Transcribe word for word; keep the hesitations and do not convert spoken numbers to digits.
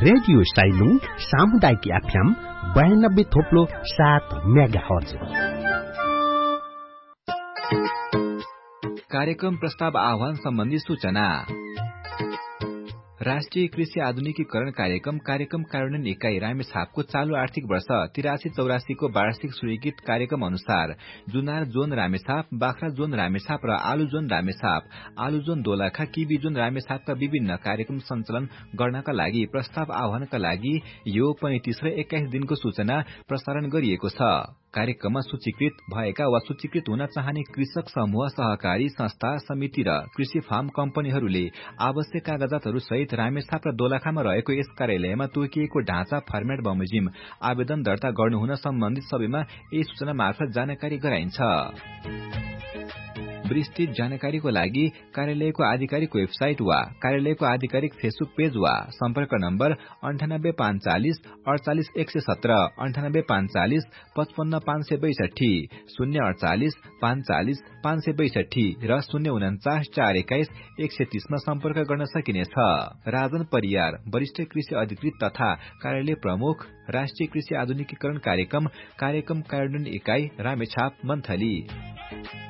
Radio Sailung सामुदायिक FM बयानब्बे थोप्लो सात मेगाहर्ज। कार्यक्रम प्रस्ताव आह्वान सम्बन्धी सूचना। राष्ट्रिय कृषि आधुनिकीकरण कार्यक्रम कार्यक्रम कार्यान्वयन इकाई रामेछापको चालू आर्थिक वर्ष तिरासी चौरासी को वार्षिक स्वीकृत कार्यक्रम अनुसार जुनार जोन रामेछाप, बाख्रा जोन रामेछाप र आलु जोन रामेछाप, आलु जोन दोलखा, किबी जोन रामेछापका विभिन्न कार्यक्रम सञ्चालन गर्नका लागि प्रस्ताव आह्वानका लागि यो पैंतिस र एक्काइस दिनको सूचना प्रसारण गरिएको छ। कार्यक्रममा सूचीकृत भएका वा सूचीकृत हुन चाहने कृषक समूह, सहकारी संस्था, समिति र कृषि फार्म कम्पनीहरूले आवश्यक कागजातहरू सहित रामेछाप र दोलखामा रहेको यस कार्यालयमा तोकिएको ढाँचा फर्मेट बमोजिम आवेदन दर्ता गर्नुहुन सम्बन्धित सबैमा यही सूचना मार्फत जानकारी गराइन्छ। विस्तृत जानकारीको लागि कार्यालयको आधिकारिक वेबसाइट वा कार्यालयको आधिकारिक फेसबुक पेज वा सम्पर्क नम्बर अन्ठानब्बे पाँच चालिस अडचालिस एक सय सत्र, अन्ठानब्बे पाँच चालिस पचपन्न पाँच सय बैसठी, शून्य अडचालिस पाँच चालिस पाँच सय बैसठी र शून्य उन्चास चार एक्काइस एक सय तीसमा सम्पर्क गर्न सकिनेछ। राजन परियार, वरिष्ठ कृषि अधिकृत तथा कार्यालय प्रमुख, राष्ट्रिय कृषि आधुनिकीकरण कार्यक्रम कार्यक्रम कार्यान्वयन इकाई रामेछाप, मन्थली।